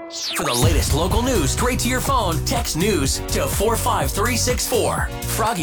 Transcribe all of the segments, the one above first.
For the latest local news straight to your phone, text news to 45364. Froggy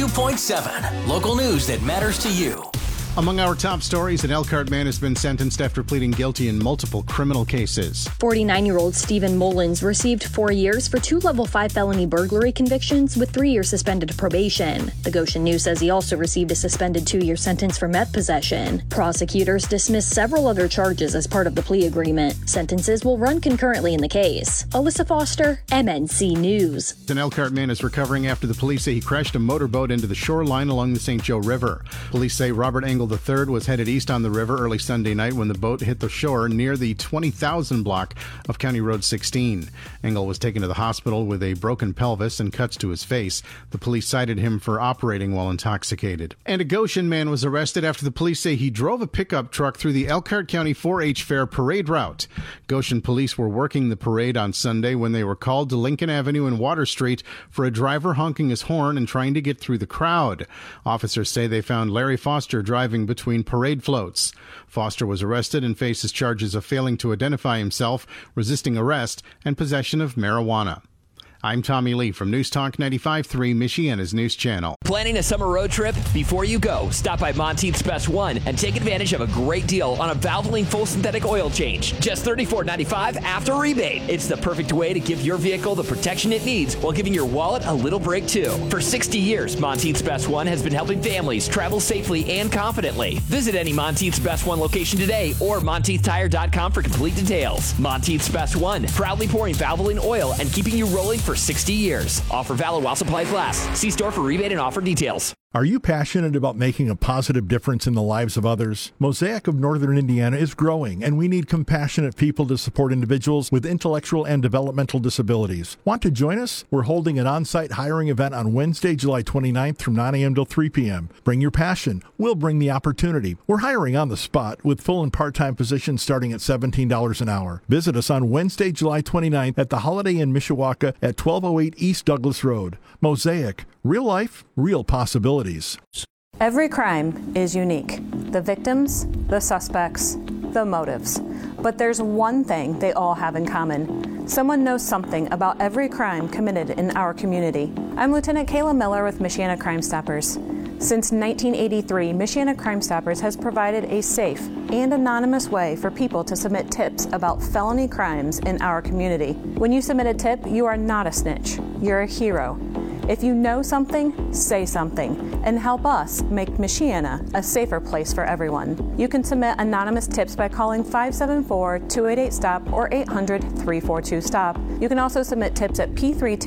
102.7. Local news that matters to you. Among our top stories, an Elkhart man has been sentenced after pleading guilty in multiple criminal cases. 49-year-old Stephen Mullins received 4 years for 2 Level 5 felony burglary convictions with 3 years suspended probation. The Goshen News says he also received a suspended 2-year sentence for meth possession. Prosecutors dismissed several other charges as part of the plea agreement. Sentences will run concurrently in the case. Alyssa Foster, MNC News. An Elkhart man is recovering after the police say he crashed a motorboat into the shoreline along the St. Joe River. Police say Robert Engel III was headed east on the river early Sunday night when the boat hit the shore near the 20,000 block of County Road 16. Engel was taken to the hospital with a broken pelvis and cuts to his face. The police cited him for operating while intoxicated. And a Goshen man was arrested after the police say he drove a pickup truck through the Elkhart County 4-H Fair parade route. Goshen police were working the parade on Sunday when they were called to Lincoln Avenue and Water Street for a driver honking his horn and trying to get through the crowd. Officers say they found Larry Foster driving between parade floats. Foster was arrested and faces charges of failing to identify himself, resisting arrest, and possession of marijuana. I'm Tommy Lee from News Talk 95.3, Michiana's news channel. Planning a summer road trip? Before you go, stop by Monteith's Best One and take advantage of a great deal on a Valvoline full synthetic oil change. Just $34.95 after rebate. It's the perfect way to give your vehicle the protection it needs while giving your wallet a little break too. For 60 years, Monteith's Best One has been helping families travel safely and confidently. Visit any Monteith's Best One location today or MonteithTire.com for complete details. Monteith's Best One, proudly pouring Valvoline oil and keeping you rolling for 60 years. Offer valid while supplies last. See store for rebate and offer details. Are you passionate about making a positive difference in the lives of others? Mosaic of Northern Indiana is growing, and we need compassionate people to support individuals with intellectual and developmental disabilities. Want to join us? We're holding an on-site hiring event on Wednesday, July 29th from 9 a.m. till 3 p.m. Bring your passion. We'll bring the opportunity. We're hiring on the spot with full and part-time positions starting at $17 an hour. Visit us on Wednesday, July 29th at the Holiday Inn Mishawaka at 1208 East Douglas Road. Mosaic. Real life, real possibilities. Every crime is unique. The victims, the suspects, the motives. But there's one thing they all have in common. Someone knows something about every crime committed in our community. I'm Lieutenant Kayla Miller with Michiana Crime Stoppers. Since 1983, Michiana Crime Stoppers has provided a safe and anonymous way for people to submit tips about felony crimes in our community. When you submit a tip, you are not a snitch. You're a hero. If you know something, say something, and help us make Michiana a safer place for everyone. You can submit anonymous tips by calling 574-288-STOP or 800-342-STOP. You can also submit tips at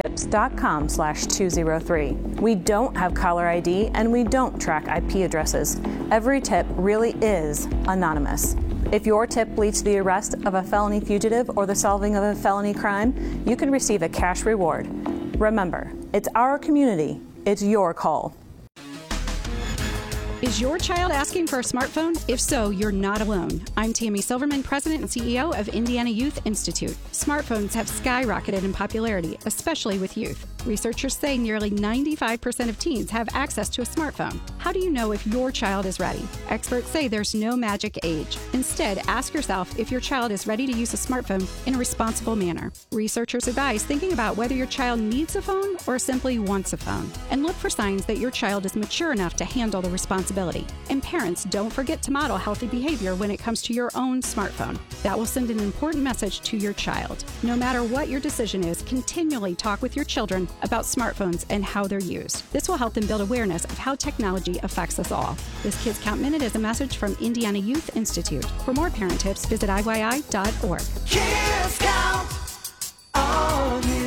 p3tips.com/203. We don't have caller ID and we don't track IP addresses. Every tip really is anonymous. If your tip leads to the arrest of a felony fugitive or the solving of a felony crime, you can receive a cash reward. Remember, it's our community. It's your call. Is your child asking for a smartphone? If so, you're not alone. I'm Tammy Silverman, President and CEO of Indiana Youth Institute. Smartphones have skyrocketed in popularity, especially with youth. Researchers say nearly 95% of teens have access to a smartphone. How do you know if your child is ready? Experts say there's no magic age. Instead, ask yourself if your child is ready to use a smartphone in a responsible manner. Researchers advise thinking about whether your child needs a phone or simply wants a phone. And look for signs that your child is mature enough to handle the responsibility. And parents, don't forget to model healthy behavior when it comes to your own smartphone. That will send an important message to your child. No matter what your decision is, continually talk with your children about smartphones and how they're used. This will help them build awareness of how technology affects us all. This Kids Count Minute is a message from Indiana Youth Institute. For more parent tips, visit IYI.org. Kids Count on you.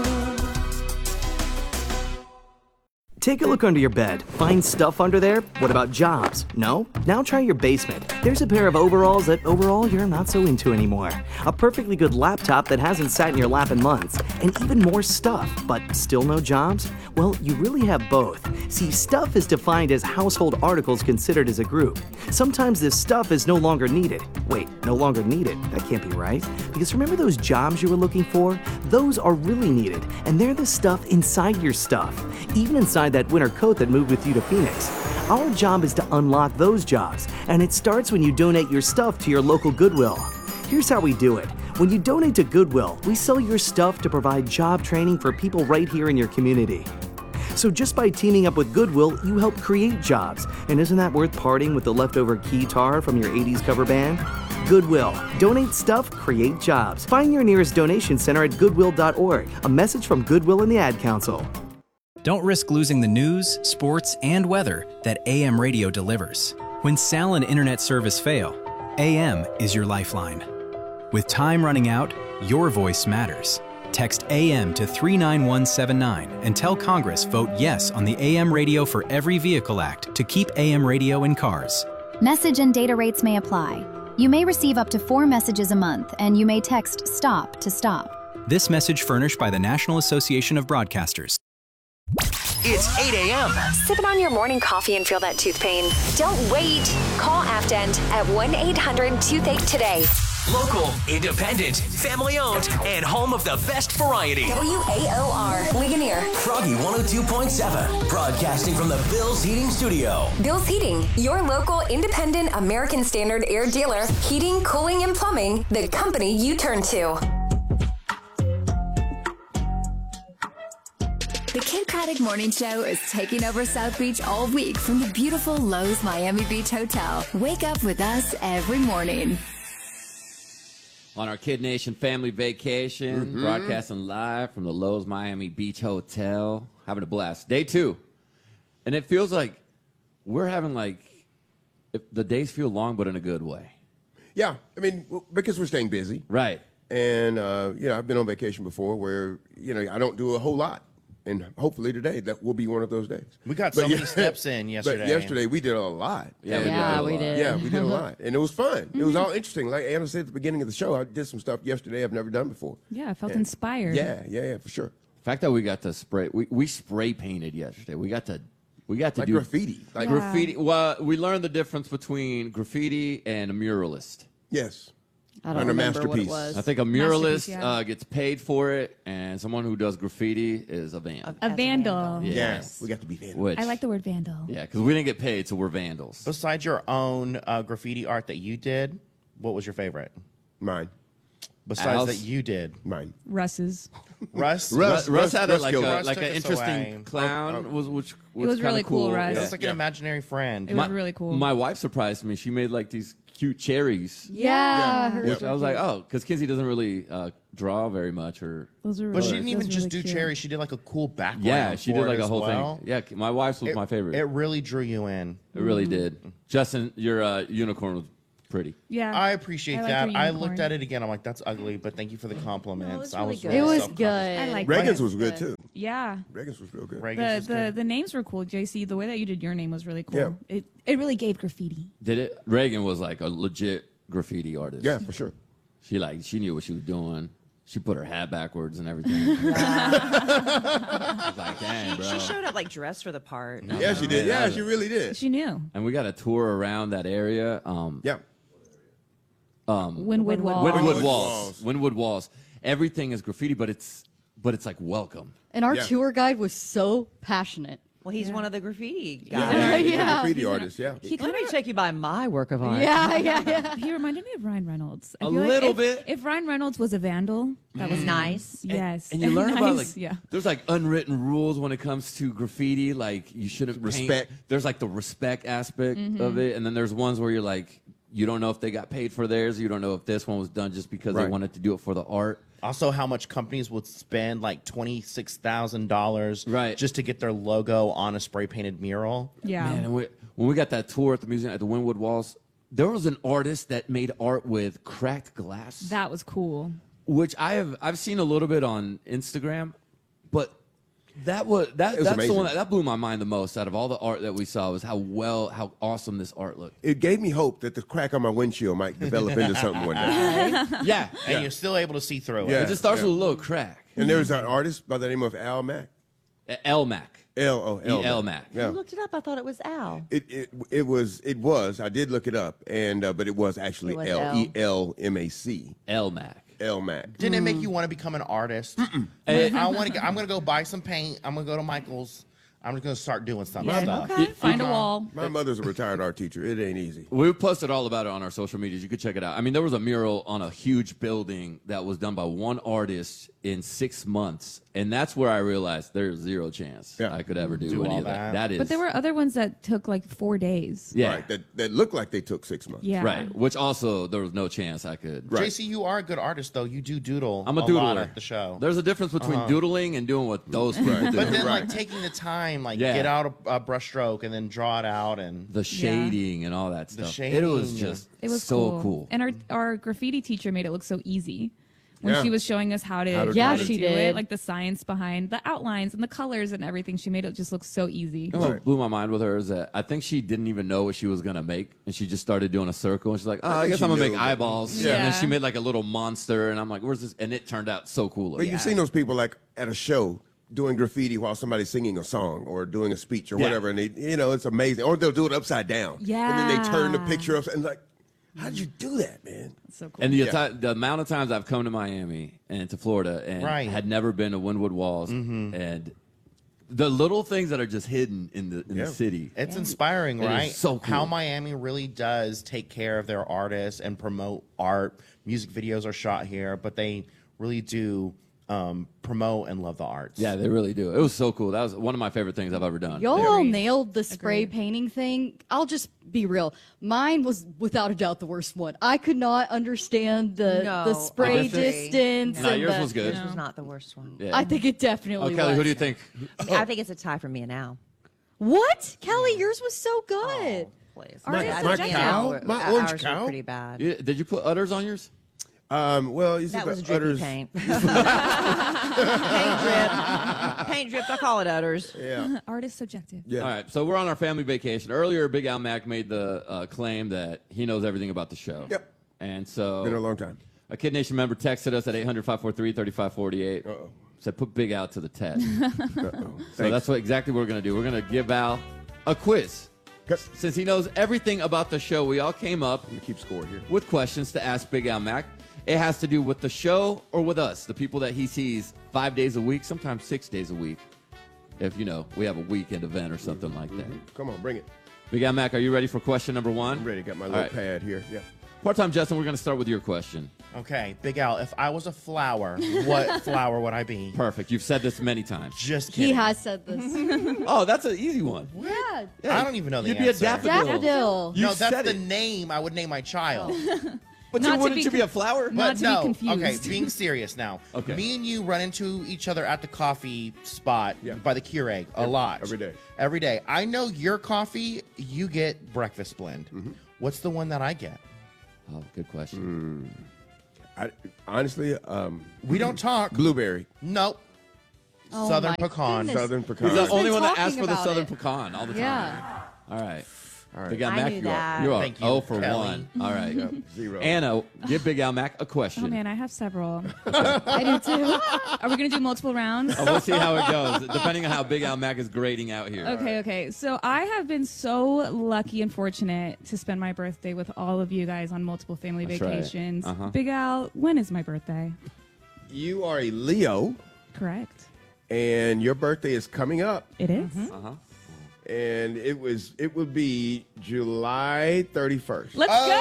Take a look under your bed. Find stuff under there? What about jobs? No? Now try your basement. There's a pair of overalls that overall you're not so into anymore. A perfectly good laptop that hasn't sat in your lap in months. And even more stuff, but still no jobs? Well, you really have both. See, stuff is defined as household articles considered as a group. Sometimes this stuff is no longer needed. Wait, no longer needed? That can't be right. Because remember those jobs you were looking for? Those are really needed, and they're the stuff inside your stuff. Even inside that winter coat that moved with you to Phoenix. Our job is to unlock those jobs, and it starts when you donate your stuff to your local Goodwill. Here's how we do it. When you donate to Goodwill, we sell your stuff to provide job training for people right here in your community. So just by teaming up with Goodwill, you help create jobs. And isn't that worth parting with the leftover keytar from your 80s cover band? Goodwill. Donate stuff, create jobs. Find your nearest donation center at goodwill.org. A message from Goodwill and the Ad Council. Don't risk losing the news, sports, and weather that AM radio delivers. When cell and internet service fail, AM is your lifeline. With time running out, your voice matters. Text AM to 39179 and tell Congress vote yes on the AM Radio for Every Vehicle Act to keep AM radio in cars. Message and data rates may apply. You may receive up to 4 messages a month, and you may text STOP to stop. This message furnished by the National Association of Broadcasters. It's 8 a.m. Sipping on your morning coffee and feel that tooth pain? Don't wait. Call AftEnd at 1-800-TOOTHACHE today. Local, independent, family-owned, and home of the best variety. WAOR, Ligonier. Froggy 102.7, broadcasting from the Bill's Heating Studio. Bill's Heating, your local independent American Standard air dealer. Heating, cooling, and plumbing, the company you turn to. The Kid Craddock Morning Show is taking over South Beach all week from the beautiful Lowe's Miami Beach Hotel. Wake up with us every morning. On our Kid Nation family vacation, broadcasting live from the Lowe's Miami Beach Hotel, having a blast. Day 2. And it feels like we're having the days feel long, but in a good way. Yeah, I mean, because we're staying busy. Right. And, I've been on vacation before where, I don't do a whole lot. And hopefully today, that will be one of those days. We got so many steps in yesterday. But yesterday, we did a lot. Yeah, we did. Yeah, we did a lot. And it was fun. It was all interesting. Like Anna said at the beginning of the show, I did some stuff yesterday I've never done before. Yeah, I felt inspired. Yeah, for sure. The fact that we got to spray, we spray painted yesterday. We got to like do graffiti. Like graffiti. Well, we learned the difference between graffiti and a muralist. Yes. I don't remember what it was. I think a muralist gets paid for it, and someone who does graffiti is a vandal. A vandal. Yes. We got to be vandals. I like the word vandal. Yeah, because we didn't get paid, so we're vandals. Besides your own graffiti art that you did, what was your favorite? Mine. Besides that you did? Mine. Russ's. Russ had an interesting away. clown, which was was really cool, Russ. It was like an imaginary friend. It was really cool. My wife surprised me. She made these cute cherries. Yeah. Which I was like, oh, because Kinsey doesn't really draw very much. Those are but she didn't even really just do cute. cherries. She did a cool background. Yeah, she did for it a whole well. thing. Yeah, my wife's was my favorite. It really drew you in. It really did. Justin, your unicorn was pretty. Yeah. I appreciate that. your I unicorn. looked at it again. I'm like, that's ugly, but thank you for the compliments. No, it was really good. It was self-conscious. good. I like Reagan's was good, too. Yeah. Reagan's was real good. The names were cool, JC. The way that you did your name was really cool. Yeah. It really gave graffiti. Did it? Reagan was like a legit graffiti artist. Yeah, for sure. She knew what she was doing. She put her hat backwards and everything. I was like, dang, bro. She showed up dressed for the part. Yeah, she did. Yeah, she really did. She knew. And we got a tour around that area. Yeah. Wynwood Walls. Wynwood Walls. Wynwood Walls. Everything is graffiti, but it's like welcome. And our tour guide was so passionate. Well, he's one of the graffiti guys. He's a graffiti artist, yeah. Let me take you by my work of art. Yeah. He reminded me of Ryan Reynolds. I A feel like little bit. If Ryan Reynolds was a vandal, that was nice. Yes. And you learn Nice, about there's unwritten rules when it comes to graffiti. Like you shouldn't paint. Respect. There's the respect aspect of it, and then there's ones where you're like, you don't know if they got paid for theirs. You don't know if this one was done just because they wanted to do it for the art. Also, how much companies would spend $26,000 just to get their logo on a spray painted mural. Yeah. Man, and when we got that tour at the museum at the Wynwood Walls, there was an artist that made art with cracked glass. That was cool. Which I've seen a little bit on Instagram, but that's amazing. the one that blew my mind the most out of all the art that we saw was how awesome this art looked. It gave me hope that the crack on my windshield might develop into something one day. Yeah. And you're still able to see through it. Yeah. It just starts with a little crack. And there was an artist by the name of Al Mack. L Mac. L Mac. Yeah. You looked it up. I thought it was Al. It was. I did look it up, and but it was actually It was ELMAC. L Mac. L Mac. Didn't it make you want to become an artist? I'm gonna go buy some paint. I'm gonna go to Michael's. I'm just going to start doing some Yeah, stuff. okay. Find a wall. My mother's a retired art teacher. It ain't easy. We posted all about it on our social medias. You could check it out. I mean, there was a mural on a huge building that was done by one artist in 6 months, and that's where I realized there's zero chance I could ever do any all of that. that. That is, But there were other ones that took like 4 days. yeah, Right. That looked like they took 6 months. Yeah. right. Which also there was no chance I could. Right. JC, you are a good artist, though. You do doodle I'm a lot doodler at the show. There's a difference between doodling and doing what those people do. But then, like, taking the time, like, Yeah. get out a brush stroke and then draw it out and... the shading and all that The stuff. shading, It was just It was so cool. And our graffiti teacher made it look so easy. When Yeah. she was showing us how to Yeah, do she it, did. like the science behind the outlines and the colors and everything, she made it just look so easy. You know what blew my mind with her is that I think she didn't even know what she was going to make, and she just started doing a circle, and she's like, oh, I think guess she I'm going to knew make that. eyeballs. Yeah. And then she made like a little monster, and I'm like, where's this? And it turned out so cool. But you've seen those people like at a show doing graffiti while somebody's singing a song or doing a speech or Yeah. whatever, and they, it's amazing. Or they'll do it upside down. And then they turn the Yeah. picture up and like, how did you do that, man? That's so cool. And the amount of times I've come to Miami and to Florida and Right. had never been to Wynwood Walls, and the little things that are just hidden in the city. It's inspiring, It is right? so cool. How Miami really does take care of their artists and promote art. Music videos are shot here, but they really do promote and love the arts. Yeah, they really do. It was so cool. That was one of my favorite things I've ever done. Y'all Agreed. nailed the spray Agreed. painting thing. I'll just be real. Mine was without a doubt the worst one. I could not understand the spray distance? distance. No, and yours the- was good. This was not the worst one. Yeah. I think it definitely Oh, Kelly, was. who do you think? I think it's a tie for me and Al. What? Kelly, yours was so good. Please. Ours I is think objective. ours My were- orange ours cow? were pretty bad. Did you put udders on yours? Well, you see That the was drippy udders. paint. Paint drip. Paint drip. I call it udders. Yeah. Art is subjective. Yeah. All right, so we're on our family vacation. Earlier, Big Al Mac made the claim that he knows everything about the show. Yep. And so Been a long time. a Kid Nation member texted us at 800-543-3548. Uh-oh. Said, put Big Al to the test. Uh-oh. So that's exactly what we're going to do. We're going to give Al a quiz. Since he knows everything about the show, we all came up keep score here with questions to ask Big Al Mac. It has to do with the show or with us, the people that he sees 5 days a week, sometimes 6 days a week. If, we have a weekend event or something like that. Come on, bring it. Big Al Mac, are you ready for question number one? I'm ready. Got my All little right. pad here. Yeah. Part-time Justin, we're going to start with your question. Okay, Big Al, if I was a flower, what flower would I be? Perfect. You've said this many times. Just kidding. He has said this. Oh, that's an easy one. Yeah. I don't even know the You'd answer. be a daffodil. Daffodil. You No, that's said the it. name I would name my child. But Not to wouldn't be you be a flower? Not But to no, be confused. okay, being serious now. Okay. Me and you run into each other at the coffee spot by the Keurig a lot. Every day. Every day. I know your coffee, you get breakfast blend. What's the one that I get? Oh, good question. Honestly, We don't talk. blueberry. Nope. Oh Southern my pecan. goodness. Southern pecan. He's the only one that talking asks for the about Southern it. pecan all the time. Yeah. All right. All right. Big Al I Mac, knew you that. are, you are Thank you, 0 for Kelly. 1. All right. Yep, 0. Anna, give Big Al Mac a question. Oh man, I have several. I do too. Are we gonna do multiple rounds? We'll see how it goes, depending on how Big Al Mac is grading out here. Okay. So I have been so lucky and fortunate to spend my birthday with all of you guys on multiple family That's right. vacations. Uh-huh. Big Al, when is my birthday? You are a Leo, Correct. and your birthday is coming up. It is? Uh-huh. And it would be July 31st. Let's go!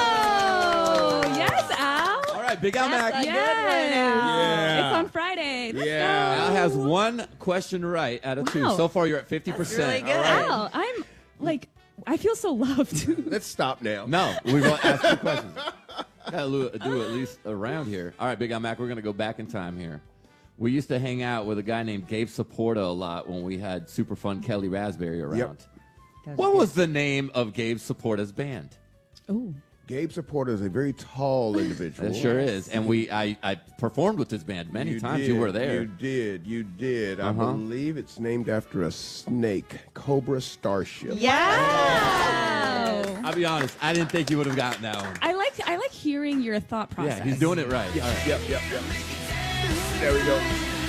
Yes, Al. All right, Big Al Mac. Yes. Yeah. It's on Friday. Let's Yeah. Al has one question right out of 2. Wow. So far, you're at 50%. really good. All right. Al, I'm like, I feel so loved. Let's stop now. No, we won't ask 2 questions. Gotta do at least a round here. All right, Big Al Mac, we're gonna go back in time here. We used to hang out with a guy named Gabe Saporta a lot when we had super fun Kelly Raspberry around. What was the name of Gabe Saporta's band? Ooh. Gabe Saporta is a very tall individual. It sure is. And I performed with his band many times. You were there. You did. I Uh-huh. believe it's named after a snake, Cobra Starship. Yeah. I'll be honest, I didn't think you would have gotten that one. I like hearing your thought process. Yeah, he's doing it right. Yep, All right. yep. There we go.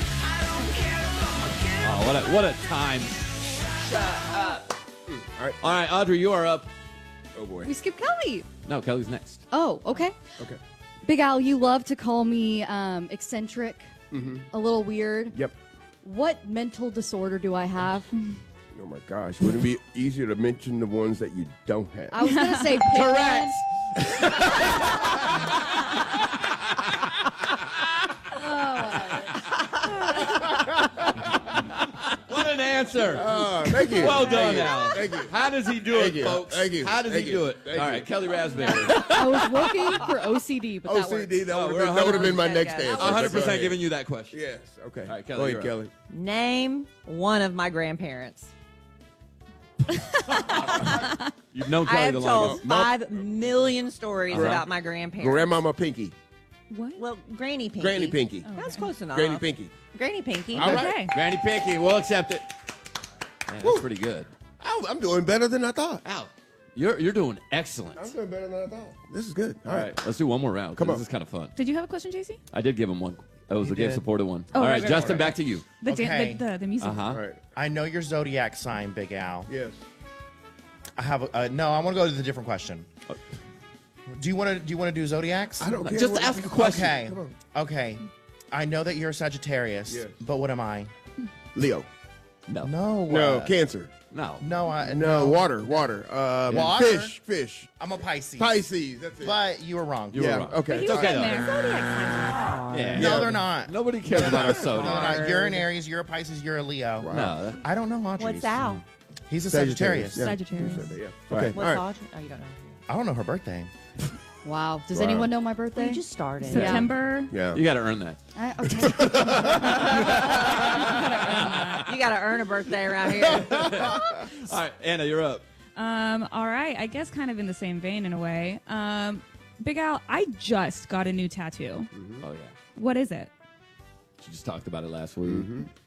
Oh, what a time. All right, Audrey, you are up. Oh, boy. We skip Kelly. No, Kelly's next. Oh, okay. Okay. Big Al, you love to call me eccentric, Mm-hmm. a little weird. Yep. What mental disorder do I have? Oh my gosh, wouldn't it be easier to mention the ones that you don't have? I was going to say Tourette's. What an answer. Thank you. Well done, Thank you. Al. Thank you. How does he do Thank it, you. folks? Thank you. How does Thank he you. do it? Thank All you. right, Kelly Raspberry. I was looking for OCD, but that works. OCD, that would have been my next answer. 100% giving you that question. Yes, okay. All right, Kelly. Go ahead, you're up. Kelly. Name one of my grandparents. You've known I Kelly have the told longest. 5 million stories Uh-huh. about my grandparents. Grandmama Pinky. What? Well, Granny Pinky. Granny Pinky. That's close enough. Granny Pinky. Granny Pinky. All right. Okay. Granny Pinky, we'll accept it. Man, that's pretty good. I'm doing better than I thought. Al, you're doing excellent. I'm doing better than I thought. This is good. All right, let's do one more round. Come on. This is kind of fun. Did you have a question, JC? I did give him one. That was the game did. supported one. Oh, All right, right, Justin, right. back to you. The, Okay. the music. Uh-huh. All right. I know your zodiac sign, Big Al. Yes. I have no. I want to go to the different question. Do you want to do zodiacs? I don't care. Just what- ask a question. Okay. Come on. Okay. I know that you're a Sagittarius, Yes. but what am I? Leo. No. No, Cancer. No. No. Water. Water? Fish. I'm a Pisces. Pisces. That's it. But you were wrong. You were Yeah, wrong. okay. It's okay, though. Yeah. No, they're not. Nobody cares about our No, soda. they're not. You're an Aries. You're a Pisces. You're a Leo. No. I don't know Audrey's. What's Al? He's a Sagittarius. Sagittarius. Yeah. Sagittarius. Yeah. Okay. What's All right. Audrey? Oh, you don't know. I don't know her birthday. Wow. Does Wow. anyone know my birthday? You just started. September. Yeah. You got to earn that. Okay. You got to earn a birthday around here. All right, Anna, you're up. All right. I guess kind of in the same vein in a way. Big Al, I just got a new tattoo. Oh, yeah. What is it? She just talked about it last week.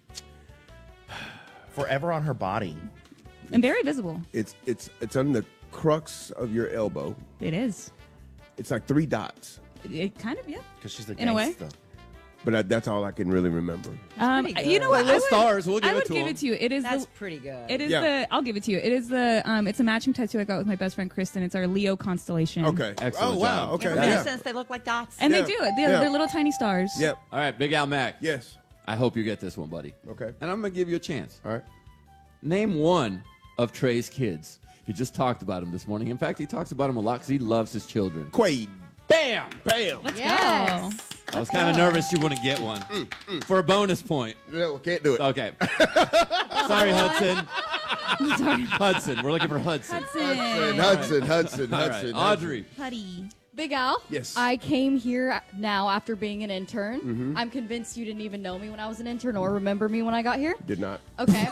Forever on her body. And very visible. It's on the crux of your elbow. It is. It's like 3 dots. It kind of, yeah. Because she's the In a way. gangsta. But that's all I can really remember. pretty good. You know what? Little stars. We'll give I it would to give him. it to you. It is That's the, pretty good. It is Yeah. the. I'll give it to you. It is the. It's a matching tattoo I got with my best friend Kristen. It's our Leo constellation. Okay. Excellent Oh, wow. job. Okay. Ever Yeah. since they look like dots. And Yeah. they do it. They're, Yeah. they're little tiny stars. Yep. All right, Big Al Mac. Yes. I hope you get this one, buddy. Okay. And I'm going to give you a chance. All right. Name one of Trey's kids. He just talked about him this morning. In fact, he talks about him a lot because he loves his children. Quaid. Bam! Bam. Let's Yes. go. I was kind of nervous you wouldn't get one. For a bonus point. No, can't do it. Okay. Sorry, Hudson. Hudson. We're looking for Hudson. Hudson. All right. Audrey. Putty. Big Al. Yes. I came here now after being an intern. I'm convinced you didn't even know me when I was an intern or remember me when I got here. Did not. Okay.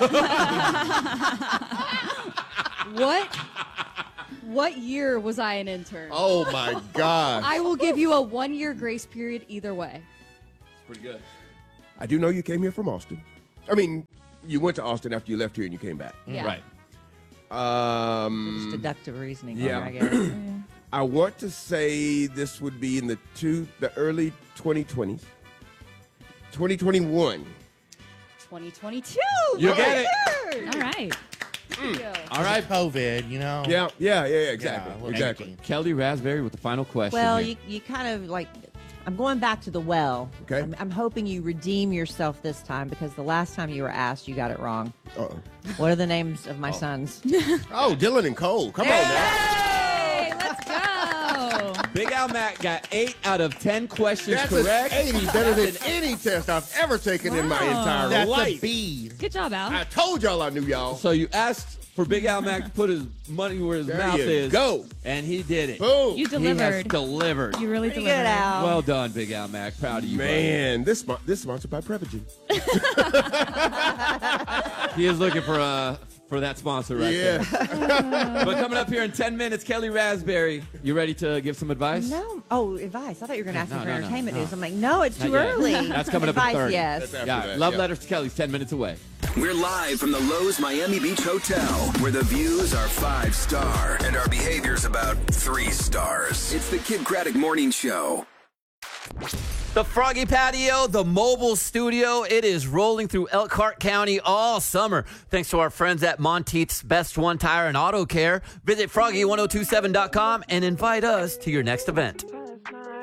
What year was I an intern? Oh my gosh. I will give you a 1-year grace period either way. It's pretty good. I do know you came here from Austin. I mean, you went to Austin after you left here and you came back. Yeah. Right. Just deductive reasoning. Yeah. Here, I guess. I want to say this would be in the early 2020s. 2021. 2022. You get it. All right. All right. COVID, you know. Yeah, exactly. Yeah, a little exactly. empty. Kelly Raspberry with the final question. Well, here. you kind of like. I'm going back to the well. Okay. I'm hoping you redeem yourself this time because the last time you were asked, you got it wrong. Uh-oh. What are the names of my sons? Oh, Dylan and Cole. Come on now. Hey, let's go. Big Al Mac got 8 out of 10 questions That's correct. an 80 better than any test I've ever taken in my Wow. entire That's life. a B. Good job, Al. I told y'all I knew y'all. So you asked for Big Al Mac to put his money where his There mouth you is. go. And he did it. Boom. You He has delivered. delivered. You really Pretty delivered. good, Al. Well done, Big Al Mac. Proud of you, Man, this sponsored by Prevagen. buddy. He is looking for that sponsor right Yeah. there. But coming up here in 10 minutes, Kelly Raspberry. You ready to give some advice? No. Oh, advice. I thought you were going to ask me for No, entertainment no. news. I'm like, no, it's Not too yet. early. That's coming up at Advice, 30. yes. That's after Yeah, that, Love yeah. Letters to Kelly's 10 minutes away. We're live from the Lowe's Miami Beach Hotel, where the views are 5-star and our behavior's about 3 stars. It's the Kid Craddock Morning Show. The Froggy Patio, the mobile studio, it is rolling through Elkhart County all summer. Thanks to our friends at Monteith's Best One Tire and Auto Care. Visit froggy1027.com and invite us to your next event.